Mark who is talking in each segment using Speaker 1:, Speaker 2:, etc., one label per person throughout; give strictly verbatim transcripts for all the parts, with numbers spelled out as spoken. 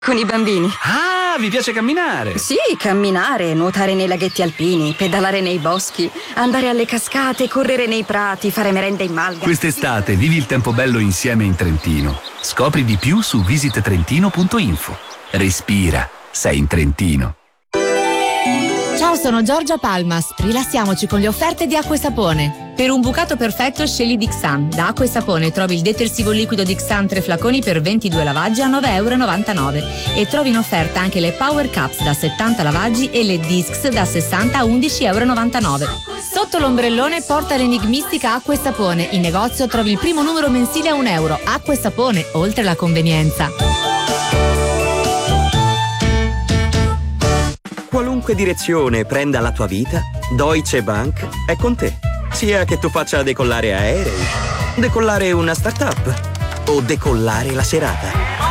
Speaker 1: Con i bambini.
Speaker 2: Ah, vi piace camminare?
Speaker 1: Sì, camminare, nuotare nei laghetti alpini, pedalare nei boschi, andare alle cascate, correre nei prati, fare merenda in malga.
Speaker 2: Quest'estate vivi il tempo bello insieme in Trentino. Scopri di più su visit trentino punto info. Respira, sei in Trentino.
Speaker 3: Ciao, sono Giorgia Palmas. Rilassiamoci con le offerte di Acqua e Sapone. Per un bucato perfetto scegli Dixan. Da Acqua e Sapone trovi il detersivo liquido Dixan tre flaconi per ventidue lavaggi a nove virgola novantanove euro e trovi in offerta anche le Power Cups da settanta lavaggi e le Discs da sessanta a undici virgola novantanove euro. Sotto l'ombrellone porta l'enigmistica Acqua e Sapone. In negozio trovi il primo numero mensile a un euro. Acqua e Sapone, oltre la convenienza.
Speaker 4: Qualunque direzione prenda la tua vita, Deutsche Bank è con te. Sia che tu faccia decollare aerei, decollare una startup o decollare la serata.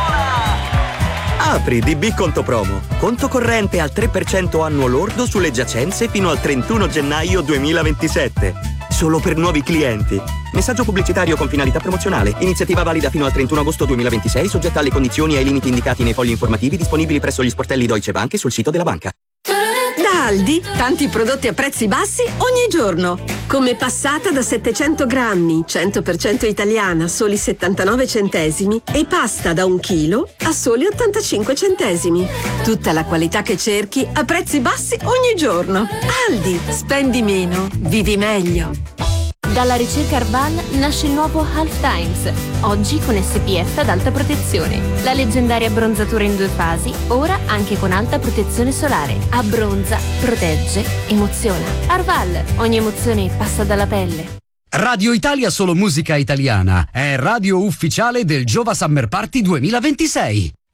Speaker 4: Apri D B Conto Promo. Conto corrente al tre per cento annuo lordo sulle giacenze fino al trentuno gennaio duemilaventisette. Solo per nuovi clienti. Messaggio pubblicitario con finalità promozionale. Iniziativa valida fino al trentuno agosto duemilaventisei, soggetta alle condizioni e ai limiti indicati nei fogli informativi disponibili presso gli sportelli Deutsche Bank e sul sito della banca.
Speaker 5: Da Aldi, tanti prodotti a prezzi bassi ogni giorno. Come passata da settecento grammi, cento per cento italiana, soli settantanove centesimi, e pasta da un chilo a soli ottantacinque centesimi. Tutta la qualità che cerchi a prezzi bassi ogni giorno. Aldi, spendi meno, vivi meglio.
Speaker 6: Dalla ricerca Arval nasce il nuovo Half Times, oggi con S P F ad alta protezione. La leggendaria bronzatura in due fasi, ora anche con alta protezione solare. Abbronza, protegge, emoziona. Arval, ogni emozione passa dalla pelle.
Speaker 7: Radio Italia Solo Musica Italiana è radio ufficiale del Giova Summer Party duemilaventisei.